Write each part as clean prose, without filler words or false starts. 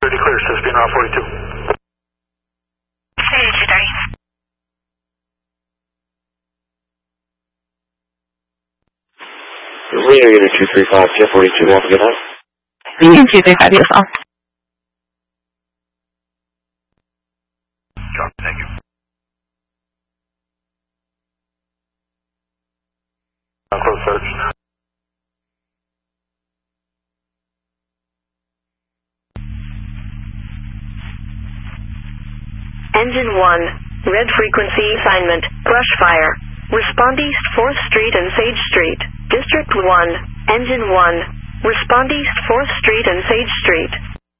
30 clear, SISB Route 42. Hey, 230. Leader Unit 235, Jet 42, off good night. Unit 235, yes, off. Drop, thank you. Close search. Engine 1, red frequency assignment, brush fire. Respond east 4th Street and Sage Street. District 1, Engine 1, respond east 4th Street and Sage Street.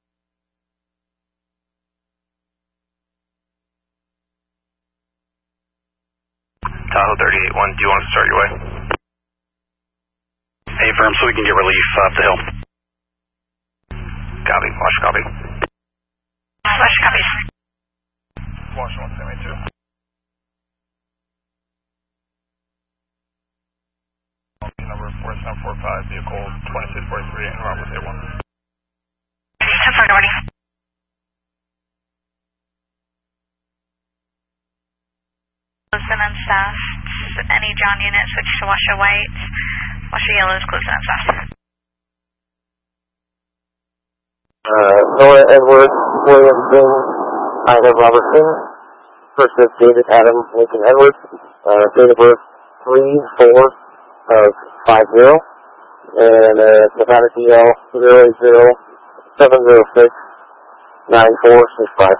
Tahoe 38-1, do you want to start your way? Hey, firm, so we can get relief up the hill. Copy, wash, copy. Wash copies. Wash 172. Number 4745, vehicle 2643, and Robert A1. 10-4, Nordy. Close and unstaffed. Any John unit switch to Washoe White. Washoe Yellow is close and unstaffed. Nora Edward, William Bing, Ida Robertson, first is David Adam Lincoln Edwards, date of birth 3/4/50, and Nevada DL 080-706-9465.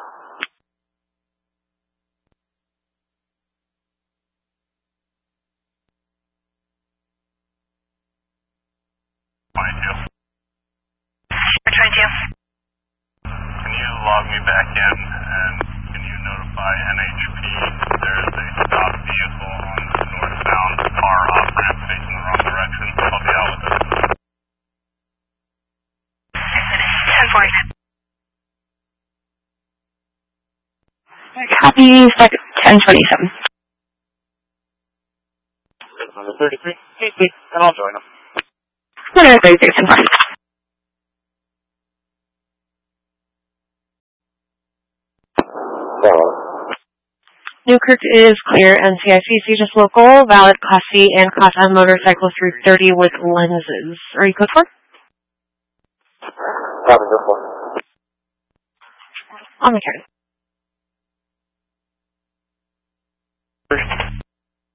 Can you log me back in, and can you notify NHP there is a stopped vehicle on the northbound car off-ramp facing the wrong direction? I'll be out with it. 10-4. Copy, 1027. Number 33, Casey, and I'll join them. 136, 10-4. Newkirk is clear, NCIC, just local, valid Class C and Class M motorcycle through 30 with lenses. Are you code for? Copy, this one. On my turn.